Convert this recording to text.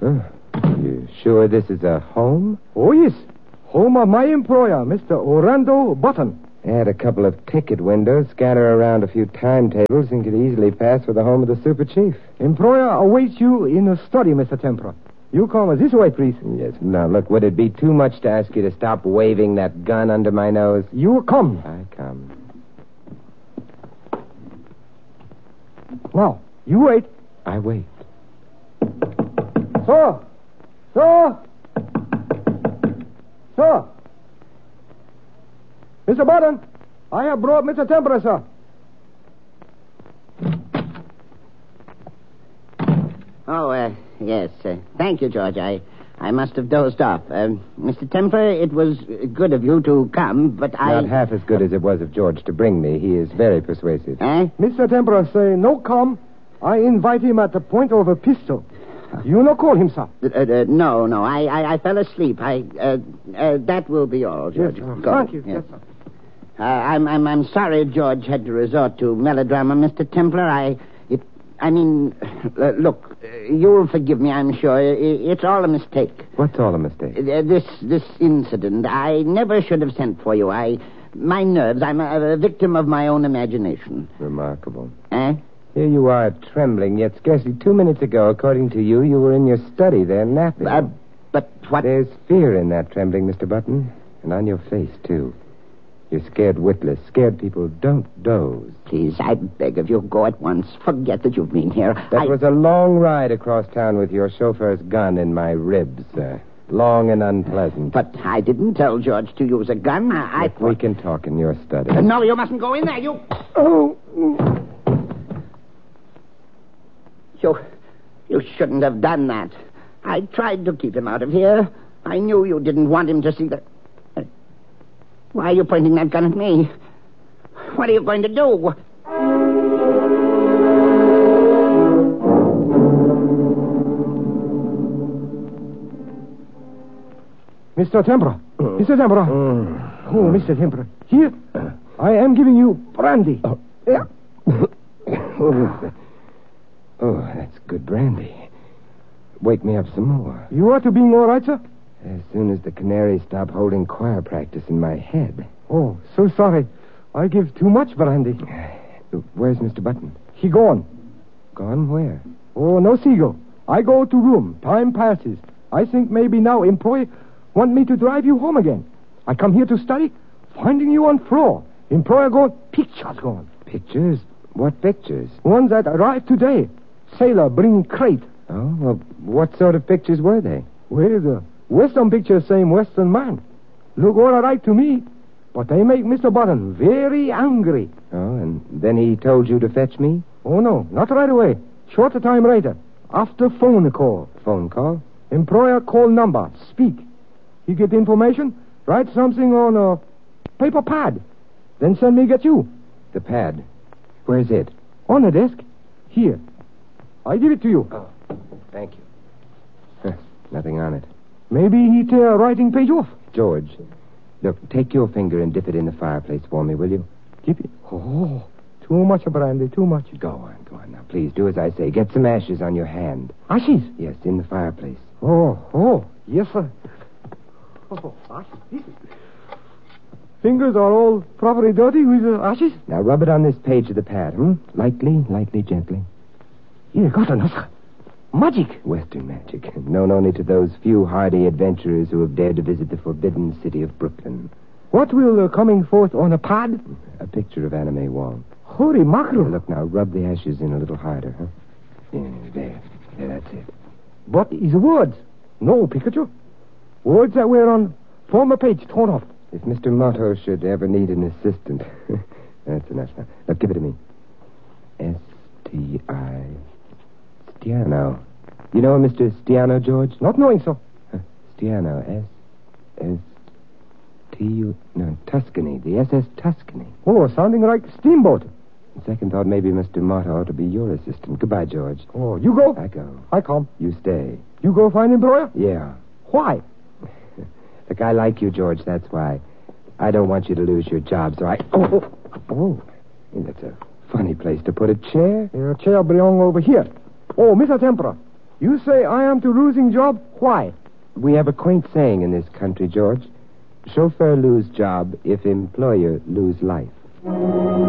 You sure this is a home? Oh, yes. Home of my employer, Mr. Orlando Button. Add a couple of ticket windows, scatter around a few timetables, and could easily pass for the home of the super chief. Employer awaits you in the study, Mr. Templar. You come this way, please. Yes. Now, look, would it be too much to ask you to stop waving that gun under my nose? You come. I come. Now, you wait. I wait. Sir! Sir! Sir! Mr. Button, I have brought Mr. Templar, sir. Oh, yes. Thank you, George. I must have dozed off. Mr. Templar, it was good of you to come, but Not half as good as it was of George to bring me. He is very persuasive. Mr. Templar say no come. I invite him at the point of a pistol. You no call him, sir. No. I fell asleep. That will be all, George. Yes, Go. thank you. Yes, sir. I'm sorry George had to resort to melodrama, Mr. Templar. Look, you'll forgive me, I'm sure. It's all a mistake. What's all a mistake? This incident. I never should have sent for you. My nerves. I'm a victim of my own imagination. Remarkable. Eh? Here you are, trembling, yet scarcely 2 minutes ago, according to you, you were in your study there napping. But what... There's fear in that trembling, Mr. Button, and on your face, too. You're scared witless. Scared people don't doze. Please, I beg of you, go at once. Forget that you've been here. That was a long ride across town with your chauffeur's gun in my ribs, sir. Long and unpleasant. But I didn't tell George to use a gun. We can talk in your study. No, you mustn't go in there. Oh. You shouldn't have done that. I tried to keep him out of here. I knew you didn't want him to see that. Why are you pointing that gun at me? What are you going to do? Mr. Templar. Mr. Templar. Oh, Mr. Templar. Here, I am giving you brandy. Yeah. Oh, that's good brandy. Wake me up some more. You are to being all right, sir? As soon as the canaries stop holding choir practice in my head. Oh, so sorry. I give too much brandy. Where's Mr. Button? He gone. Gone where? Oh, no, Seagull. I go to room. Time passes. I think maybe now employee want me to drive you home again. I come here to study. Finding you on floor. Employer gone. Pictures gone. Pictures? What pictures? One that arrived today. Sailor bring crate. Oh, well, what sort of pictures were they? Well, the Western pictures same Western man. Look all right to me. But they make Mr. Button very angry. Oh, and then he told you to fetch me? Oh, no, not right away. Shorter time later. After phone call. Phone call? Employer call number. Speak. He get information. Write something on a paper pad. Then send me get you. The pad. Where's it? On the desk. Here. I give it to you. Oh, thank you. Nothing on it. Maybe he tear writing page off. George, look, take your finger and dip it in the fireplace for me, will you? Keep it. Oh, too much brandy, too much. Go on now. Please, do as I say. Get some ashes on your hand. Ashes? Yes, in the fireplace. Oh, yes, sir. Oh, ashes. Fingers are all properly dirty with ashes. Now rub it on this page of the pad, Lightly, gently. Here, got another. Magic. Western magic. Known only to those few hardy adventurers who have dared to visit the forbidden city of Brooklyn. What will coming forth on a pad? A picture of Anna May Wong. Holy mackerel. Look now, rub the ashes in a little harder, Yeah, there, that's it. What is words? No picture. Words that were on former page torn off. If Mr. Motto should ever need an assistant. That's enough now. Now, give it to me. S-T-I... Stiano. You know a Mr. Stiano, George? Not knowing so. Stiano. S-S-T-U... No, Tuscany. The SS Tuscany. Oh, sounding like steamboat. Second thought, maybe Mr. Motto ought to be your assistant. Goodbye, George. Oh, you go? I go. I come. You stay. You go find employer? Yeah. Why? Look, I like you, George, that's why. I don't want you to lose your job, so I... Oh. That's a funny place to put a chair. Your chair belong over here. Oh, Mr. Templar, You say I am to losing job? Why? We have a quaint saying in this country, George. Chauffeur lose job if employer lose life.